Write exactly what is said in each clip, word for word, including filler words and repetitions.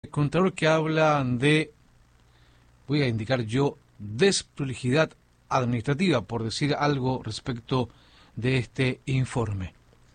Contralor que habla de, voy a indicar yo, desprolijidad administrativa, por decir algo respecto de este informe.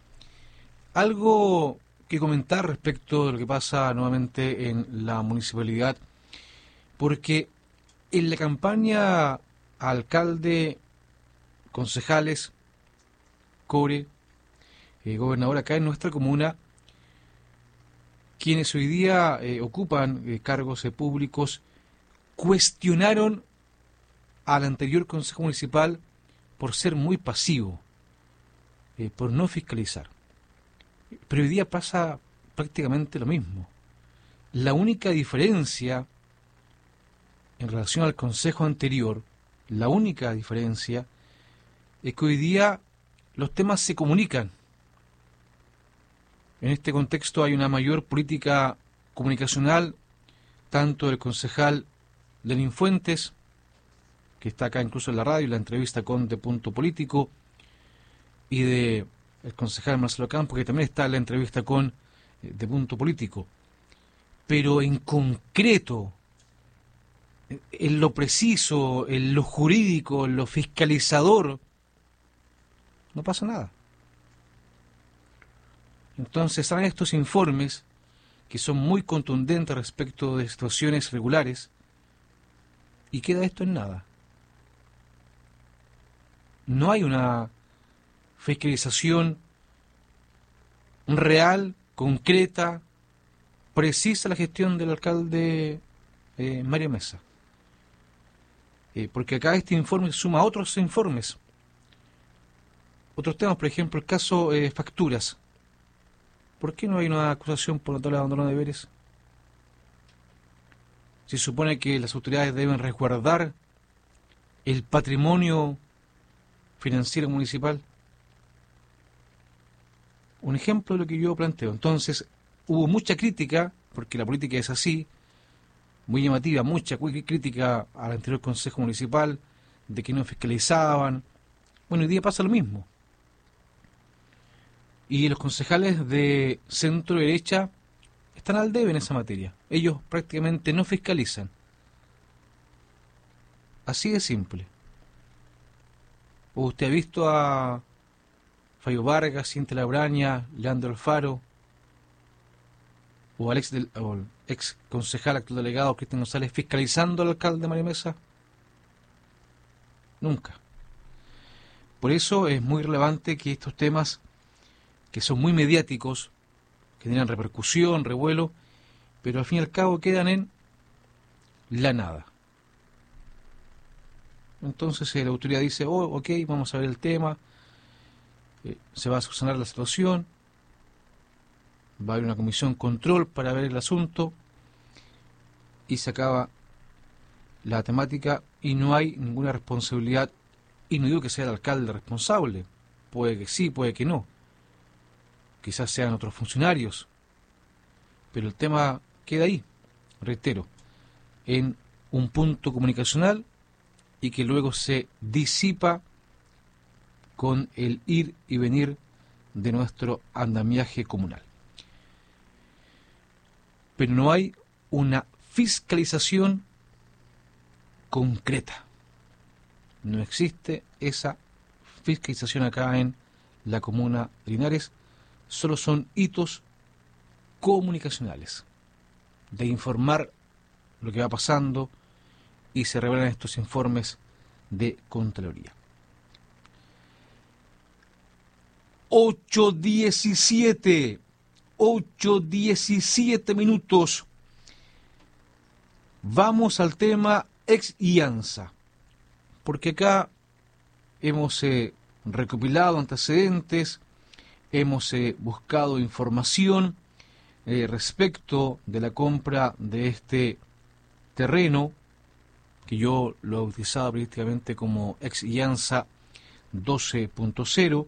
Algo que comentar respecto de lo que pasa nuevamente en la municipalidad, porque en la campaña a alcalde, concejales, core, eh, gobernador acá en nuestra comuna, quienes hoy día eh, ocupan eh, cargos eh, públicos, cuestionaron al anterior Consejo Municipal por ser muy pasivo, eh, por no fiscalizar. Pero hoy día pasa prácticamente lo mismo. La única diferencia en relación al Consejo anterior, la única diferencia es que hoy día los temas se comunican. En este contexto hay una mayor política comunicacional, tanto del concejal Lenín Fuentes, que está acá incluso en la radio, en la entrevista con De Punto Político, y de el concejal Marcelo Campos, que también está en la entrevista con eh, De Punto Político. Pero en concreto, en lo preciso, en lo jurídico, en lo fiscalizador, no pasa nada. Entonces salen estos informes que son muy contundentes respecto de situaciones regulares y queda esto en nada. No hay una fiscalización real, concreta, precisa la gestión del alcalde eh, Mario Mesa. Eh, porque acá este informe suma otros informes. Otros temas, por ejemplo, el caso eh, facturas. ¿Por qué no hay una acusación por notable abandono de deberes? Se supone que las autoridades deben resguardar el patrimonio financiero municipal. Un ejemplo de lo que yo planteo. Entonces, hubo mucha crítica, porque la política es así, muy llamativa, mucha crítica al anterior Consejo Municipal, de que no fiscalizaban. Bueno, hoy día pasa lo mismo. Y los concejales de centro derecha están al debe en esa materia. Ellos prácticamente no fiscalizan. Así de simple. ¿O usted ha visto a Fabio Vargas, Cintia Labraña, Leandro Alfaro, o al ex, del, o el ex concejal, actual delegado Cristian González fiscalizando al alcalde Mario Mesa? Nunca. Por eso es muy relevante que estos temas, que son muy mediáticos, que generan repercusión, revuelo, pero al fin y al cabo quedan en la nada. Entonces eh, la autoridad dice, oh, ok, vamos a ver el tema, eh, se va a subsanar la situación, va a haber una comisión control para ver el asunto, y se acaba la temática y no hay ninguna responsabilidad, y no digo que sea el alcalde responsable, puede que sí, puede que no, quizás sean otros funcionarios, pero el tema queda ahí, reitero, en un punto comunicacional y que luego se disipa con el ir y venir de nuestro andamiaje comunal. Pero no hay una fiscalización concreta. No existe esa fiscalización acá en la comuna de Linares. Solo son hitos comunicacionales de informar lo que va pasando y se revelan estos informes de Contraloría. ocho diecisiete, ocho diecisiete minutos. Vamos al tema ex IANSA, porque acá hemos eh, recopilado antecedentes, hemos eh, buscado información eh, respecto de la compra de este terreno, que yo lo he bautizado políticamente como ex IANSA doce punto cero.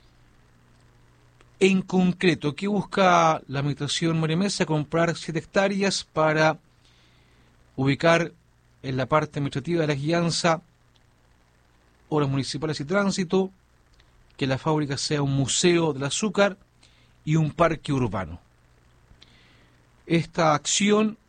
En concreto, ¿qué busca la administración Mario Mesa? Comprar siete hectáreas para ubicar en la parte administrativa de la IANSA obras municipales y tránsito, que la fábrica sea un museo del azúcar y un parque urbano. Esta acción